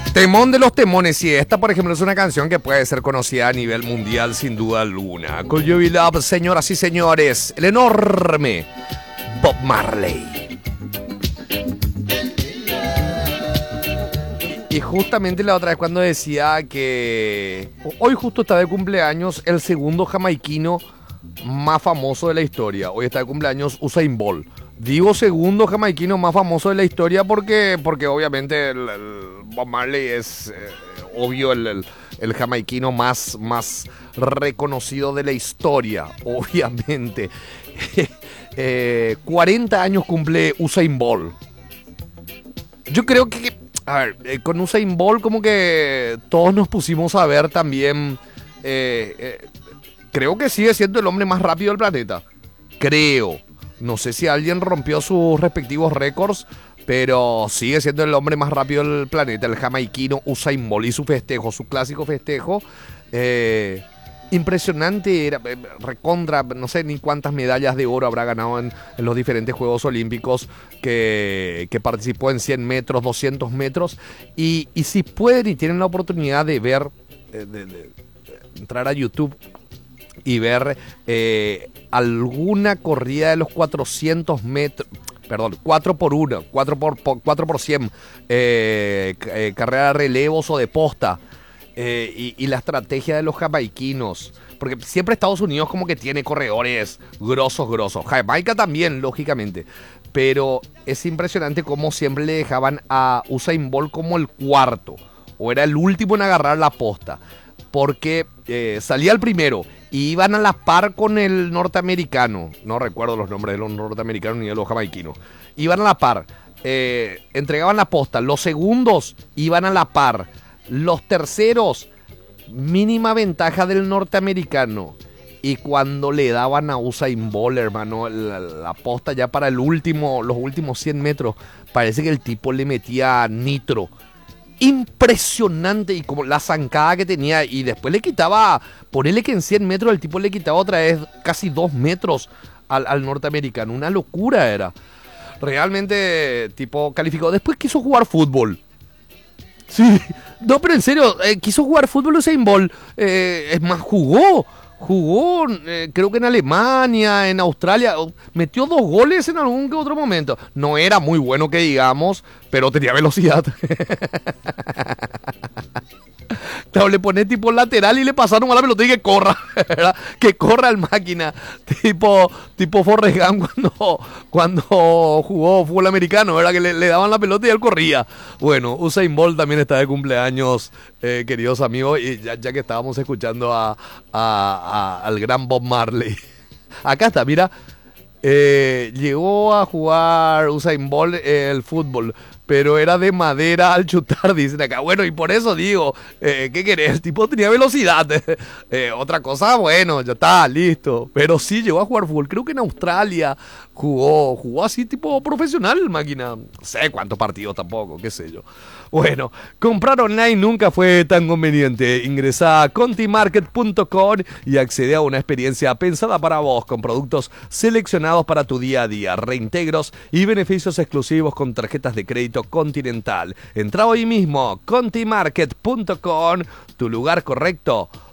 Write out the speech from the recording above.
Temón de los temones, sí, esta por ejemplo es una canción que puede ser conocida a nivel mundial sin duda alguna. Could You Be Love, señoras y señores, el enorme Bob Marley. Y justamente la otra vez cuando decía que hoy justo está de cumpleaños el segundo jamaiquino más famoso de la historia. Hoy está de cumpleaños Usain Bolt. Digo segundo jamaiquino más famoso de la historia porque obviamente el Bob Marley es obvio el jamaiquino más reconocido de la historia, obviamente. 40 años cumple Usain Bolt. Yo creo que, a ver, con Usain Bolt como que todos nos pusimos a ver también, creo que sigue siendo el hombre más rápido del planeta. Creo. No sé si alguien rompió sus respectivos récords, pero sigue siendo el hombre más rápido del planeta, el jamaiquino Usain Bolt. Y su festejo, su clásico festejo, impresionante, era recontra, no sé ni cuántas medallas de oro habrá ganado en los diferentes Juegos Olímpicos que participó en 100 metros, 200 metros. Y si pueden y tienen la oportunidad de ver, de entrar a YouTube y ver alguna corrida de los 400 metros, perdón, 4x1, 4x100, carrera de relevos o de posta, y la estrategia de los jamaiquinos, porque siempre Estados Unidos como que tiene corredores grosos, Jamaica también, lógicamente, pero es impresionante cómo siempre le dejaban a Usain Bolt como el cuarto, o era el último en agarrar la posta, porque salía el primero y iban a la par con el norteamericano. No recuerdo los nombres de los norteamericanos ni de los jamaiquinos. Iban a la par, entregaban la posta. Los segundos iban a la par. Los terceros, mínima ventaja del norteamericano. Y cuando le daban a Usain Bolt, hermano, la posta ya para los últimos 100 metros, parece que el tipo le metía nitro. Impresionante, y como la zancada que tenía, y después le quitaba, ponele que en 100 metros el tipo le quitaba otra vez casi 2 metros al norteamericano, una locura era. Realmente tipo calificó, después quiso jugar fútbol. Sí, no, pero en serio, quiso jugar fútbol Usain Bolt, es más, jugó, creo que en Alemania, en Australia, metió 2 goles en algún que otro momento. No era muy bueno que digamos, pero tenía velocidad. Claro, le pone tipo lateral y le pasaron a la pelota y que corra, ¿verdad? Que corra al máquina, tipo Forrest Gump cuando jugó fútbol americano, ¿verdad? Que le daban la pelota y él corría. Bueno, Usain Bolt también está de cumpleaños, queridos amigos, y ya que estábamos escuchando al gran Bob Marley. Acá está, mira, llegó a jugar Usain Bolt el fútbol, pero era de madera al chutar, dicen acá. Bueno, y por eso digo, ¿qué querés? El tipo tenía velocidad. Otra cosa, bueno, ya está, listo. Pero sí, llegó a jugar fútbol. Creo que en Australia jugó así tipo profesional, máquina. No sé cuántos partidos tampoco, qué sé yo. Bueno, comprar online nunca fue tan conveniente. Ingresá a contimarket.com y accede a una experiencia pensada para vos, con productos seleccionados para tu día a día, reintegros y beneficios exclusivos con tarjetas de crédito Continental. Entra hoy mismo, contimarket.com, tu lugar correcto